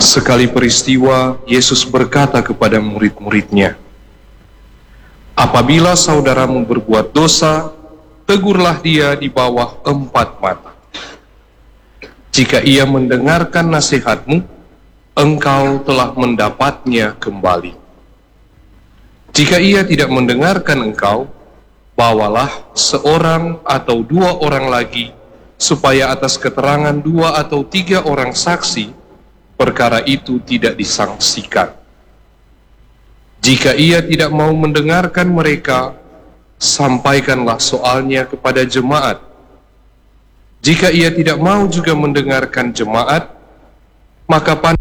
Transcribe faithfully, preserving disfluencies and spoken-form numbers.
Sekali peristiwa, Yesus berkata kepada murid-muridnya, "Apabila saudaramu berbuat dosa, tegurlah dia di bawah empat mata. Jika ia mendengarkan nasihatmu, engkau telah mendapatnya kembali. Jika ia tidak mendengarkan engkau, bawalah seorang atau dua orang lagi, supaya atas keterangan dua atau tiga orang saksi, perkara itu tidak disangsikan. Jika ia tidak mau mendengarkan mereka, sampaikanlah soalnya kepada jemaat. Jika ia tidak mau juga mendengarkan jemaat, maka